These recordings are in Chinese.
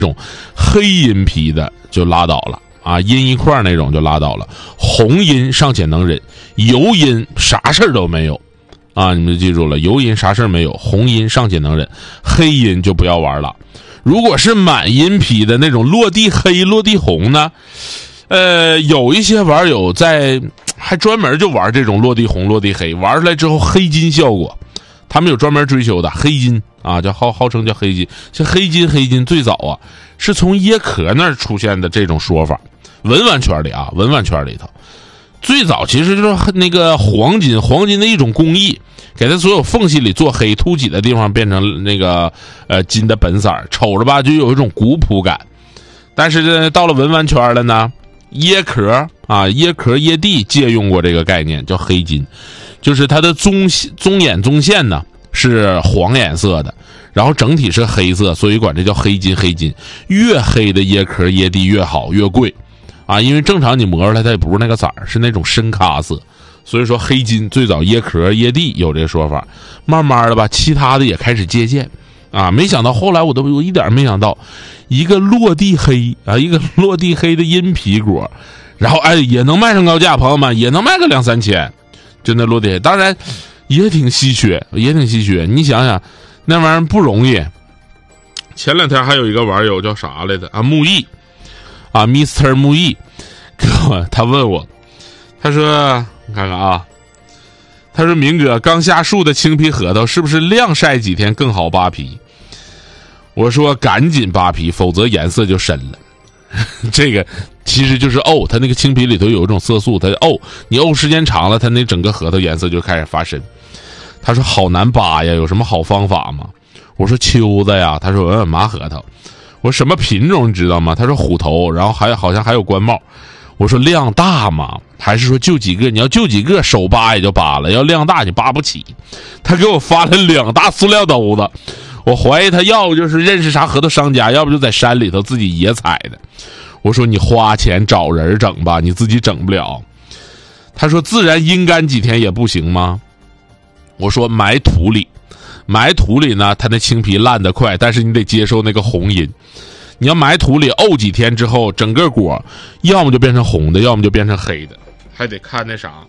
种黑阴皮的就拉倒了啊，阴一块那种就拉倒了，红阴尚且能忍，油阴啥事儿都没有啊！你们记住了，油阴啥事儿没有，红阴尚且能忍，黑阴就不要玩了。如果是满阴皮的那种落地黑落地红呢，有一些网友还专门就玩这种落地红落地黑，玩出来之后黑金效果，他们有专门追求的黑金啊，号称叫黑金。像黑金最早啊是从椰壳那儿出现的这种说法，文玩圈里头最早其实就是那个黄金的一种工艺，给它所有缝隙里做黑，凸起的地方变成那个金的本色，瞅着吧就有一种古朴感。但是呢到了文玩圈了呢，椰壳椰蒂借用过这个概念，叫黑金，就是它的棕眼棕线呢是黄颜色的，然后整体是黑色，所以管这叫黑金。越黑的椰壳椰蒂越好越贵啊，因为正常你磨出来它也不是那个色儿，是那种深咖色，所以说黑金最早椰壳椰蒂有这个说法，慢慢的吧其他的也开始借鉴啊。没想到后来我一点没想到，一个落地黑的阴皮果，然后也能卖上高价，朋友们也能卖个2-3千，就那落地黑，当然也挺稀缺。你想想那玩意儿不容易。前两天还有一个网友叫啥来着啊，木易啊 Mr. 木易，他问我，他说你看看啊，他说明哥刚下树的青皮核桃是不是晾晒几天更好扒皮？我说赶紧扒皮，否则颜色就深了。这个其实就是它那个青皮里头有一种色素，它你时间长了，它那整个核桃颜色就开始发深。他说好难扒呀，有什么好方法吗？我说秋子呀，他说麻核桃。我说什么品种你知道吗？他说虎头，然后好像还有官帽。我说量大吗？还是说就几个？你要就几个手扒也就扒了，要量大你扒不起。他给我发了2大塑料兜子，我怀疑他要不就是认识啥核桃商家，要不就在山里头自己野采的。我说你花钱找人整吧，你自己整不了。他说自然阴干几天也不行吗？我说埋土里呢，它那青皮烂得快，但是你得接受那个红阴。你要埋土里几天之后，整个果要么就变成红的，要么就变成黑的，还得看那啥，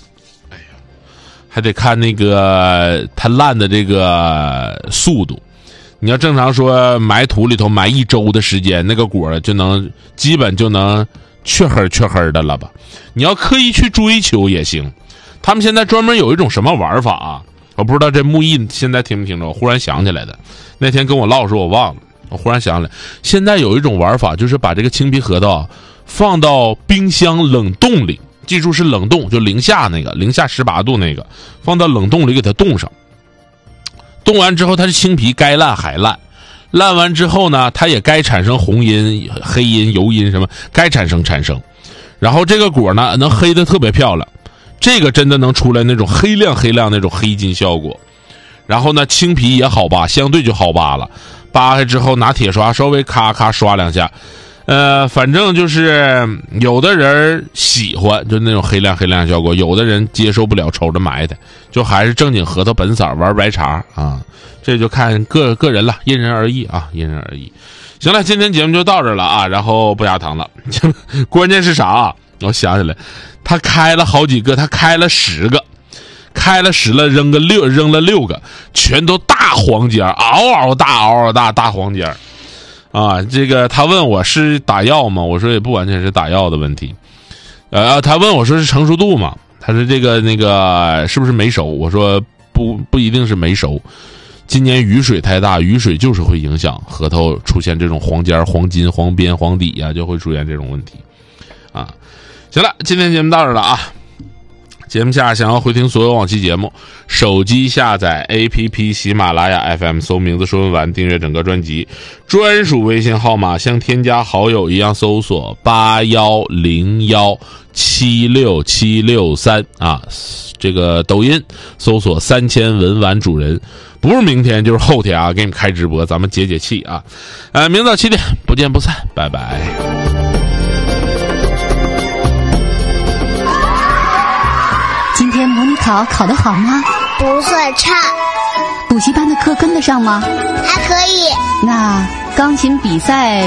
还得看那个它烂的这个速度。你要正常说埋土里头埋1周的时间，那个果基本就能黢黑的了吧。你要刻意去追求也行。他们现在专门有一种什么玩法啊，我不知道这木易现在听没听着，我忽然想起来的，那天跟我唠说我忘了，我忽然想起来，现在有一种玩法，就是把这个青皮核桃放到冰箱冷冻里，记住是冷冻，就零下18度那个，放到冷冻里给它冻上，冻完之后它的青皮该烂还烂，烂完之后呢它也该产生红阴黑阴油阴什么该产生，然后这个果呢能黑的特别漂亮，这个真的能出来那种黑亮那种黑金效果。然后呢青皮也好扒，相对就好扒了，扒开之后拿铁刷稍微咔咔刷2下，反正就是有的人喜欢就那种黑亮效果，有的人接受不了瞅着埋汰，就还是正经核桃本色玩白茬啊，这就看个人了，因人而异啊，因人而异。行了，今天节目就到这儿了啊，然后不压糖了。关键是啥啊？我想起来，他开了好几个，他开了10个，扔了6个，全都大黄尖，嗷嗷大黄尖啊！这个他问我是打药吗？我说也不完全是打药的问题。他问我说是成熟度吗？他说这个那个是不是没熟？我说不一定是没熟。今年雨水太大，雨水就是会影响核桃出现这种黄尖、黄筋、黄边、黄底就会出现这种问题啊。行了，今天节目到这了啊。节目下想要回听所有往期节目，手机下载 APP 喜马拉雅 FM， 搜名字说文完，订阅整个专辑，专属微信号码像添加好友一样搜索8101-76763啊。这个抖音搜索3000文玩主人，不是明天就是后天啊，给你们开直播，咱们解解气啊。明早7点不见不散，拜拜。 今天模拟考考得好吗？ 不算差。 补习班的课跟得上吗？ 还可以。 那钢琴比赛